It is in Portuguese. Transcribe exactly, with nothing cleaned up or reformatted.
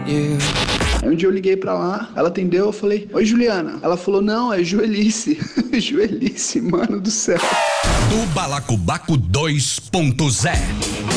you. Aí um dia eu liguei pra lá, ela atendeu, eu falei, oi Juliana. Ela falou, não, é Joelice. Joelice, mano do céu. O Balacobaco dois ponto zero.